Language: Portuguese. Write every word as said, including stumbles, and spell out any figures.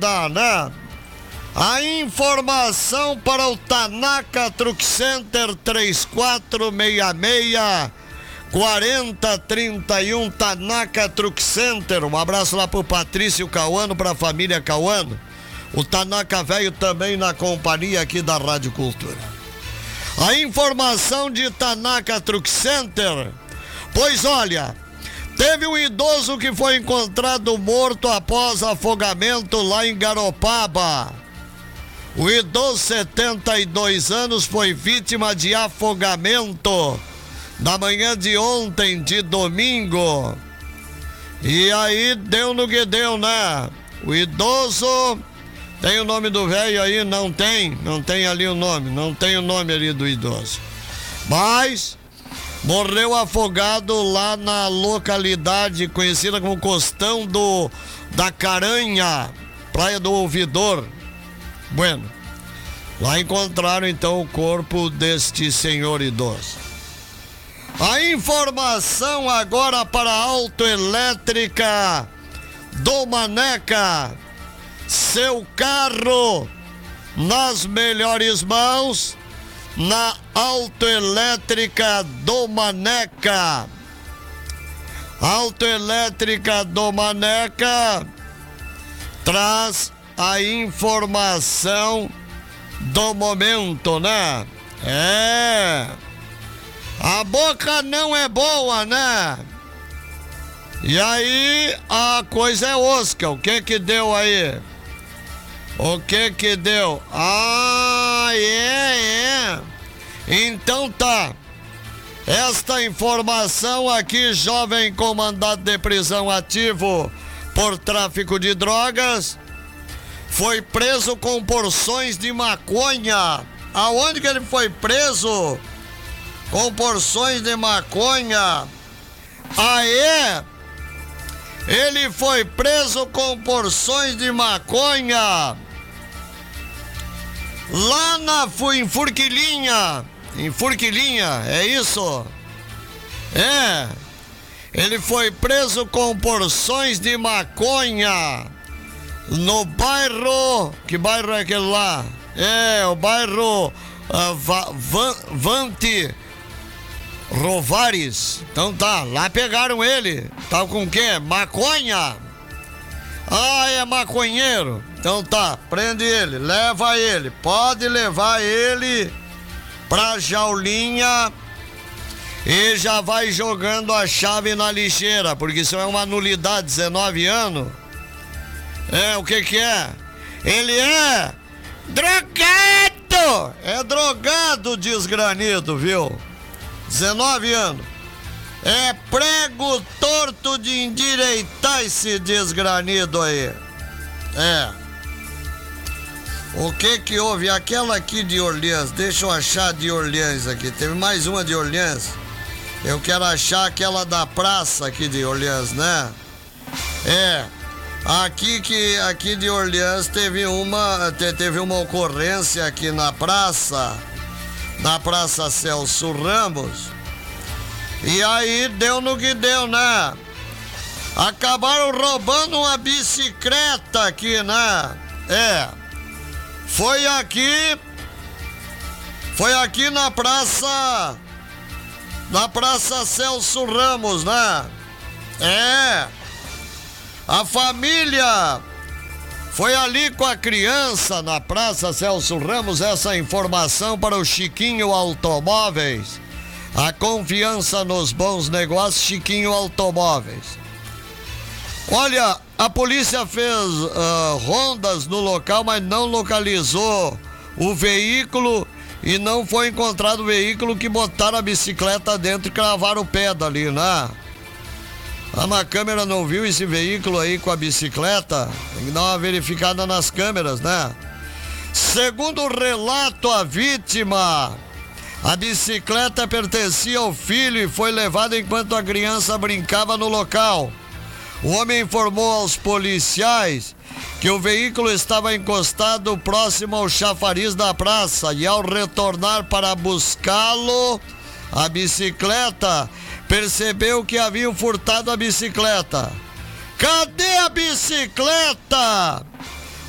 dar, né? A informação para o Tanaka Truck Center três quatro seis seis, quatro zero três um, Tanaka Truck Center. Um abraço lá pro Patrício Cauano, pra família Cauano. O Tanaka velho também na companhia aqui da Rádio Cultura. A informação de Tanaka Truck Center, pois olha, teve um idoso que foi encontrado morto após afogamento lá em Garopaba. O idoso, setenta e dois anos, foi vítima de afogamento na manhã de ontem, de domingo. E aí deu no que deu, né? O idoso, tem o nome do velho aí? Não tem, não tem ali o nome, não tem o nome ali do idoso. Mas morreu afogado lá na localidade conhecida como Costão do, da Caranha, Praia do Ouvidor. Bueno, lá encontraram então o corpo deste senhor idoso. A informação agora para a Autoelétrica do Maneca. Seu carro nas melhores mãos, na Autoelétrica do Maneca. Autoelétrica do Maneca traz a informação do momento, né? É. A boca não é boa, né? E aí a coisa é osca. O que que deu aí? O que que deu? Ah, é, é. Então tá. Esta informação aqui, jovem com mandado de prisão ativo por tráfico de drogas, foi preso com porções de maconha. Aonde que ele foi preso? Com porções de maconha. Aê! Ele foi preso com porções de maconha lá na em Forquilinha. Em Forquilinha, é isso? É. Ele foi preso com porções de maconha no bairro. Que bairro é aquele lá? É, o bairro uh, Va, Van, Vante Rovares. Então tá, lá pegaram ele. Tava com o quê? Maconha? Ah, é maconheiro. Então tá, prende ele, leva ele. Pode levar ele pra jaulinha e já vai jogando a chave na lixeira, porque isso é uma nulidade, dezenove anos. É, o que que é? Ele é drogado! É drogado, desgranido, viu? dezenove anos. É prego torto de endireitar esse desgranido aí. É. O que que houve? Aquela aqui de Orleans, deixa eu achar de Orleans aqui. Teve mais uma de Orleans. Eu quero achar aquela da praça aqui de Orleans, né? É. Aqui que aqui de Orleans teve uma teve uma ocorrência aqui na praça, na Praça Celso Ramos. E aí deu no que deu, né? Acabaram roubando uma bicicleta aqui, né? É. Foi aqui, foi aqui na praça, na Praça Celso Ramos, né? É. A família foi ali com a criança na Praça Celso Ramos. Essa informação para o Chiquinho Automóveis. A confiança nos bons negócios, Chiquinho Automóveis. Olha, a polícia fez uh, rondas no local, mas não localizou o veículo e não foi encontrado o veículo que botaram a bicicleta dentro e cravaram o pé dali, né? Ah, mas a câmera não viu esse veículo aí com a bicicleta? Tem que dar uma verificada nas câmeras, né? Segundo o relato, a vítima, a bicicleta pertencia ao filho e foi levada enquanto a criança brincava no local. O homem informou aos policiais que o veículo estava encostado próximo ao chafariz da praça e, ao retornar para buscá-lo, a bicicleta, percebeu que haviam furtado a bicicleta. Cadê a bicicleta?